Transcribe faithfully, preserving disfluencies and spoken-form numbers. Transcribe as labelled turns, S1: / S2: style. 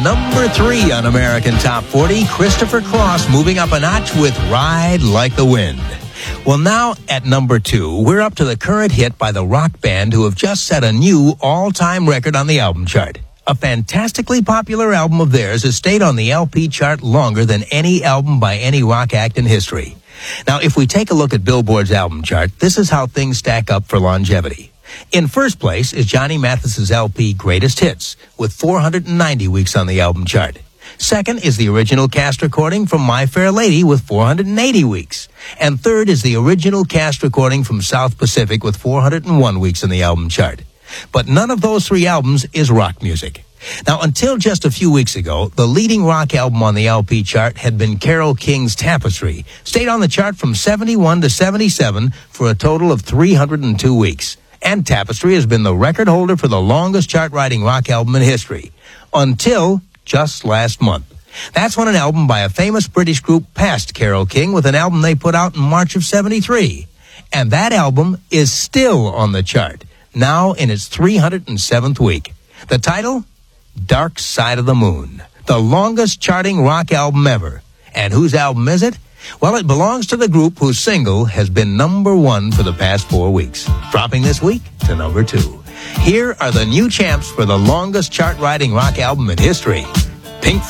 S1: number three on American Top forty, Christopher Cross moving up a notch with Ride Like the Wind. Well, now at number two, we're up to the current hit by the rock band who have just set a new all-time record on the album chart. A fantastically popular album of theirs has stayed on the L P chart longer than any album by any rock act in history. Now, if we take a look at Billboard's album chart, this is how things stack up for longevity. In first place is Johnny Mathis's L P Greatest Hits, with four hundred ninety weeks on the album chart. Second is the original cast recording from My Fair Lady with four hundred eighty weeks. And third is the original cast recording from South Pacific with four hundred one weeks on the album chart. But none of those three albums is rock music. Now, until just a few weeks ago, the leading rock album on the L P chart had been Carole King's Tapestry, stayed on the chart from seventy-one to seventy-seven for a total of three hundred two weeks. And Tapestry has been the record holder for the longest chart-riding rock album in history, until just last month. That's when an album by a famous British group passed Carole King with an album they put out in March of seventy-three. And that album is still on the chart, now in its three hundred seventh week. The title? Dark Side of the Moon, the longest charting rock album ever. And whose album is it? Well, it belongs to the group whose single has been number one for the past four weeks, dropping this week to number two. Here are the new champs for the longest chart-riding rock album in history, Pink